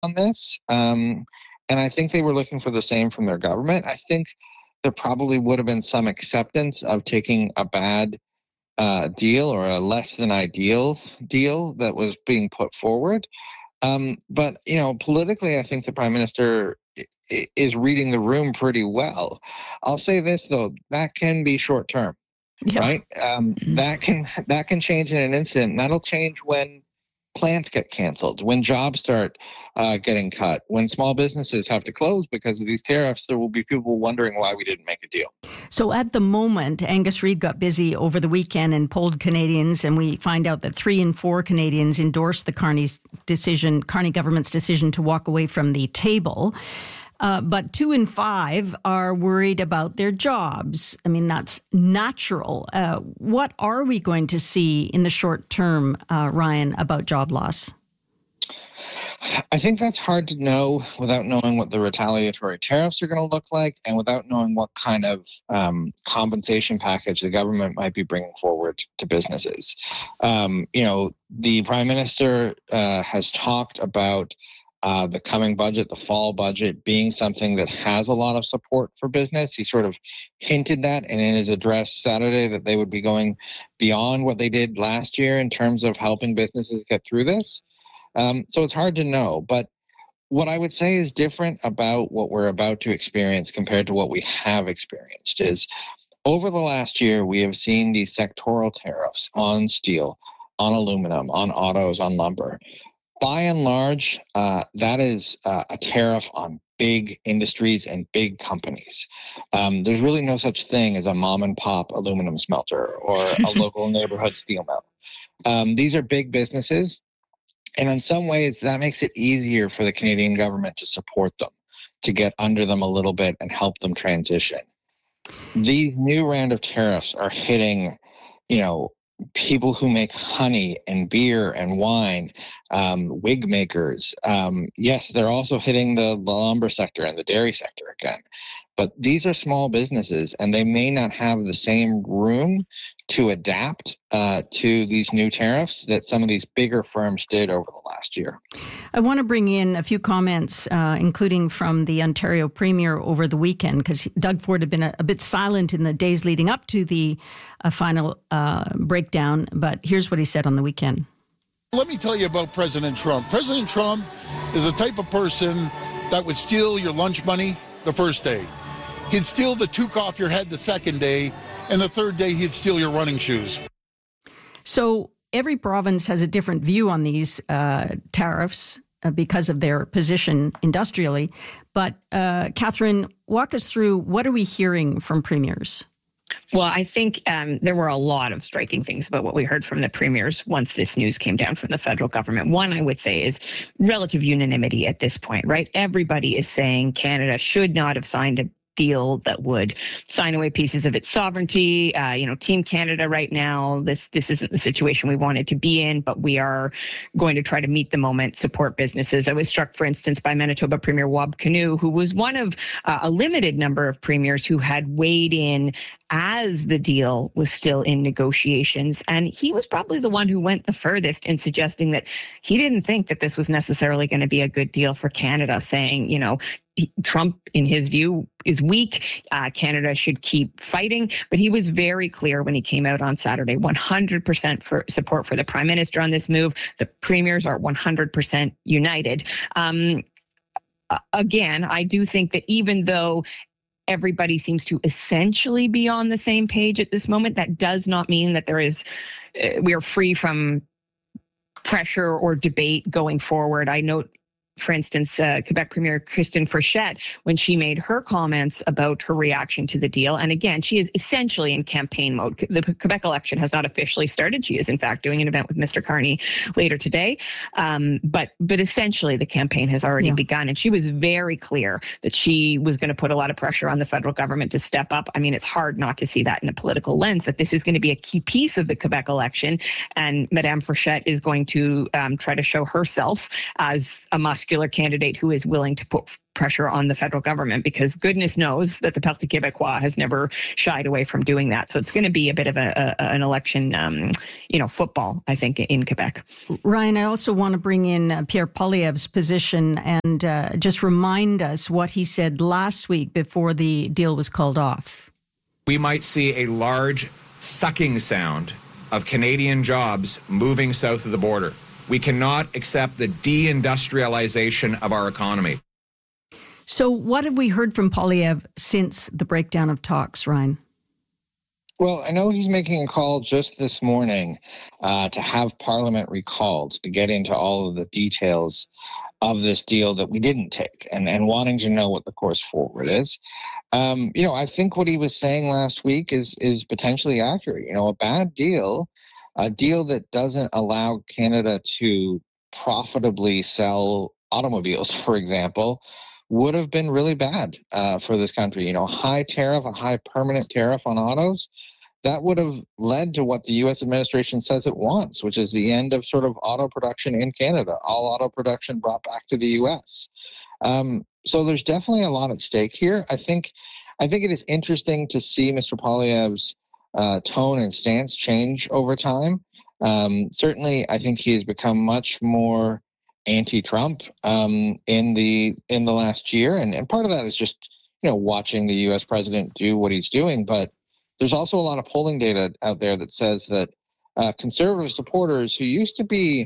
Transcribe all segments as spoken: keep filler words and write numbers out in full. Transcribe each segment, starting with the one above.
on this. Um, and I think they were looking for the same from their government. I think there probably would have been some acceptance of taking a bad uh, deal or a less than ideal deal that was being put forward. Um, but, you know, politically, I think the prime minister is reading the room pretty well. I'll say this, though, that can be short term, yeah. right? Um, mm-hmm. That can that can change in an instant. That'll change when plants get canceled, when jobs start uh, getting cut, when small businesses have to close because of these tariffs. There will be people wondering why we didn't make a deal. So at the moment, Angus Reid got busy over the weekend and polled Canadians, and we find out that three in four Canadians endorsed the Carney's decision, Carney government's decision to walk away from the table. Uh, but two in five are worried about their jobs. I mean, that's natural. Uh, what are we going to see in the short term, uh, Ryan, about job loss? I think that's hard to know without knowing what the retaliatory tariffs are going to look like and without knowing what kind of um, compensation package the government might be bringing forward to businesses. Um, you know, the Prime Minister uh, has talked about Uh, the coming budget, the fall budget, being something that has a lot of support for business. He sort of hinted that, and in his address Saturday, that they would be going beyond what they did last year in terms of helping businesses get through this. Um, so it's hard to know. But what I would say is different about what we're about to experience compared to what we have experienced is over the last year, we have seen these sectoral tariffs on steel, on aluminum, on autos, on lumber. By and large, uh, that is uh, a tariff on big industries and big companies. Um, there's really no such thing as a mom and pop aluminum smelter or a local neighborhood steel mill. Um, these are big businesses. And in some ways, that makes it easier for the Canadian government to support them, to get under them a little bit and help them transition. These new round of tariffs are hitting, you know, people who make honey and beer and wine, um, wig makers. Um, yes, they're also hitting the, the lumber sector and the dairy sector again. But these are small businesses, and they may not have the same room to adapt uh, to these new tariffs that some of these bigger firms did over the last year. I want to bring in a few comments, uh, including from the Ontario Premier over the weekend, because Doug Ford had been a, a bit silent in the days leading up to the uh, final uh, breakdown. But here's what he said on the weekend. Let me tell you about President Trump. President Trump is the type of person that would steal your lunch money the first day. He'd steal the toque off your head the second day, and the third day he'd steal your running shoes. So every province has a different view on these uh, tariffs uh, because of their position industrially. But uh, Catherine, walk us through, what are we hearing from premiers? Well, I think um, there were a lot of striking things about what we heard from the premiers once this news came down from the federal government. One, I would say, is relative unanimity at this point, right? Everybody is saying Canada should not have signed a deal that would sign away pieces of its sovereignty. Uh, you know, Team Canada right now, this this isn't the situation we wanted to be in, but we are going to try to meet the moment, support businesses. I was struck, for instance, by Manitoba Premier Wab Kinew, who was one of uh, a limited number of premiers who had weighed in as the deal was still in negotiations. And he was probably the one who went the furthest in suggesting that he didn't think that this was necessarily going to be a good deal for Canada, saying, you know, Trump, in his view, is weak. Uh, Canada should keep fighting. But he was very clear when he came out on Saturday, one hundred percent for support for the Prime Minister on this move. The premiers are one hundred percent united. Um, again, I do think that even though everybody seems to essentially be on the same page at this moment, that does not mean that there is, uh, we are free from pressure or debate going forward. I note, for instance, uh, Quebec Premier Christine Frechette, when she made her comments about her reaction to the deal. And again, she is essentially in campaign mode. The Quebec election has not officially started. She is, in fact, doing an event with Mister Carney later today. Um, but but essentially, the campaign has already yeah. begun. And she was very clear that she was going to put a lot of pressure on the federal government to step up. I mean, it's hard not to see that in a political lens, that this is going to be a key piece of the Quebec election. And Madame Frechette is going to um, try to show herself as a muscular candidate who is willing to put pressure on the federal government, because goodness knows that the Parti Québécois has never shied away from doing that. So it's going to be a bit of a, a an election, um, you know, football, I think, in Quebec. Ryan, I also want to bring in uh, Pierre Poilievre's position and uh, just remind us what he said last week before the deal was called off. We might see a large sucking sound of Canadian jobs moving south of the border. We cannot accept the deindustrialization of our economy. So what have we heard from Poilievre since the breakdown of talks, Ryan? Well, I know he's making a call just this morning uh, to have Parliament recalled to get into all of the details of this deal that we didn't take, and, and wanting to know what the course forward is. Um, you know, I think what he was saying last week is is potentially accurate. You know, a bad deal, a deal that doesn't allow Canada to profitably sell automobiles, for example, would have been really bad uh, for this country. You know, high tariff, a high permanent tariff on autos, that would have led to what the U S administration says it wants, which is the end of sort of auto production in Canada, all auto production brought back to the U S. Um, so there's definitely a lot at stake here. I think, I think it is interesting to see Mister Poilievre's uh, tone and stance change over time. Um, certainly, I think he has become much more anti-Trump um, in the in the last year, and, and part of that is just you know watching the U S president do what he's doing. But there's also a lot of polling data out there that says that uh, conservative supporters who used to be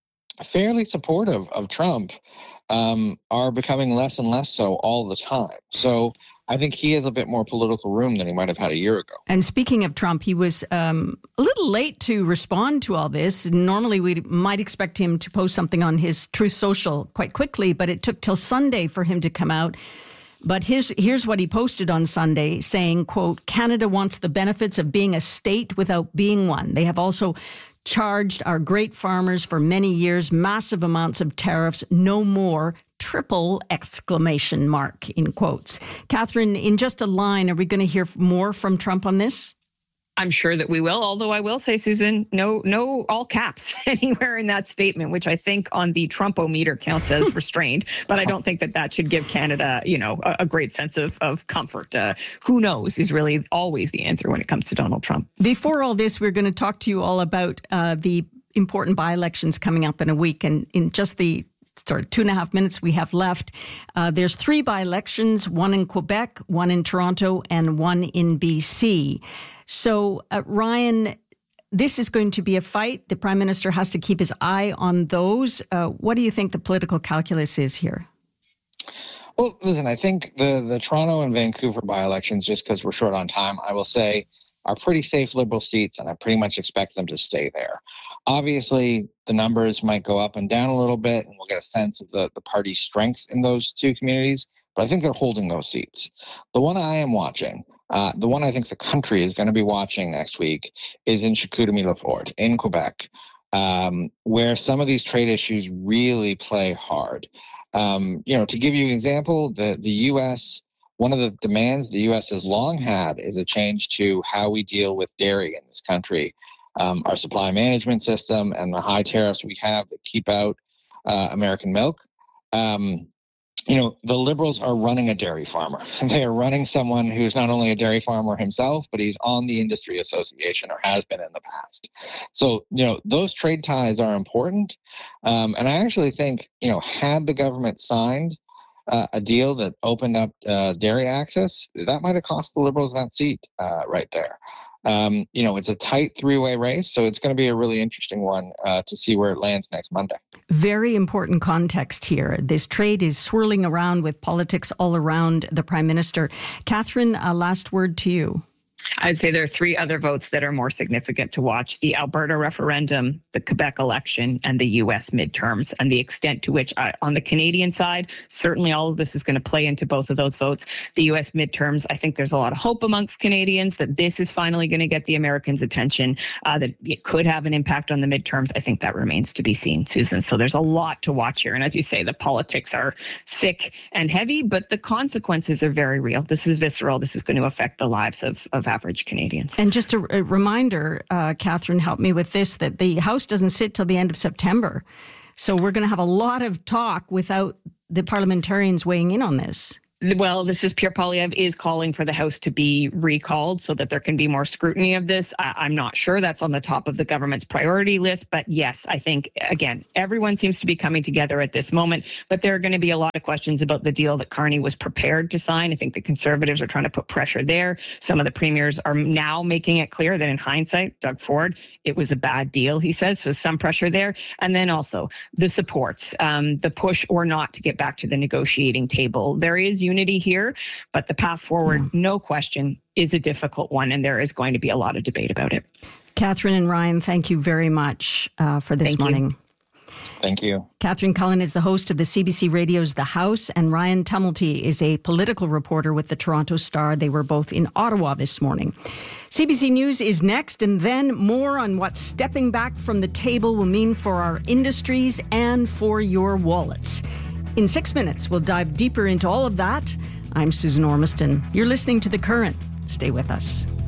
fairly supportive of Trump um, are becoming less and less so all the time. So I think he has a bit more political room than he might have had a year ago. And speaking of Trump, he was um, a little late to respond to all this. Normally, we might expect him to post something on his Truth Social quite quickly, but it took till Sunday for him to come out. But here's, here's what he posted on Sunday, saying, quote, "Canada wants the benefits of being a state without being one. They have also charged our great farmers for many years massive amounts of tariffs. No more. Triple exclamation mark," in quotes. Catherine, in just a line, are we going to hear more from Trump on this? I'm sure that we will, although I will say, Susan, no no all caps anywhere in that statement, which I think on the Trump-o-meter counts as restrained. But I don't think that that should give Canada, you know, a, a great sense of, of comfort. Uh, who knows is really always the answer when it comes to Donald Trump. Before all this, we're going to talk to you all about uh, the important by-elections coming up in a week. And in just the sort of two and a half minutes we have left, uh, there's three by-elections, one in Quebec, one in Toronto, and one in B C. So, uh, Ryan, this is going to be a fight. The Prime Minister has to keep his eye on those. Uh, what do you think the political calculus is here? Well, listen, I think the, the Toronto and Vancouver by-elections, just because we're short on time, I will say are pretty safe Liberal seats, and I pretty much expect them to stay there. Obviously, the numbers might go up and down a little bit, and we'll get a sense of the, the party's strength in those two communities, but I think they're holding those seats. The one I am watching, uh, the one I think the country is going to be watching next week, is in Chicoutimi-Lafleur in Quebec, um, where some of these trade issues really play hard. Um, you know, to give you an example, the, the U S, one of the demands the U S has long had is a change to how we deal with dairy in this country. Um, our supply management system and the high tariffs we have that keep out uh, American milk. Um, you know, the Liberals are running a dairy farmer. They are running someone who's not only a dairy farmer himself, but he's on the industry association or has been in the past. So, you know, those trade ties are important. Um, and I actually think, you know, had the government signed uh, a deal that opened up uh, dairy access, that might have cost the Liberals that seat uh, right there. Um, you know, it's a tight three-way race, so it's going to be a really interesting one uh, to see where it lands next Monday. Very important context here. This trade is swirling around with politics all around the Prime Minister. Catherine, uh, last word to you. I'd say there are three other votes that are more significant to watch: the Alberta referendum, the Quebec election, and the U S midterms, and the extent to which, uh, on the Canadian side, certainly all of this is going to play into both of those votes. The U S midterms, I think there's a lot of hope amongst Canadians that this is finally going to get the Americans' attention, uh, that it could have an impact on the midterms. I think that remains to be seen, Susan. So there's a lot to watch here. And as you say, the politics are thick and heavy, but the consequences are very real. This is visceral. This is going to affect the lives of, of average Canadians. And just a, a reminder, uh, Catherine, help me with this, that the House doesn't sit till the end of September. So we're going to have a lot of talk without the parliamentarians weighing in on this? Well, this is Pierre Poilievre is calling for the House to be recalled so that there can be more scrutiny of this. I, I'm not sure that's on the top of the government's priority list. But yes, I think, again, everyone seems to be coming together at this moment. But there are going to be a lot of questions about the deal that Carney was prepared to sign. I think the Conservatives are trying to put pressure there. Some of the premiers are now making it clear that in hindsight, Doug Ford, it was a bad deal, he says. So some pressure there. And then also the supports, um, the push or not to get back to the negotiating table. There is unity here, but the path forward, yeah. no question, is a difficult one, and there is going to be a lot of debate about it. Catherine and Ryan, thank you very much uh, for this thank morning. You. Thank you. Catherine Cullen is the host of the C B C Radio's The House, and Ryan Tumulty is a political reporter with the Toronto Star. They were both in Ottawa this morning. C B C News is next, and then more on what stepping back from the table will mean for our industries and for your wallets. In six minutes, we'll dive deeper into all of that. I'm Susan Ormiston. You're listening to The Current. Stay with us.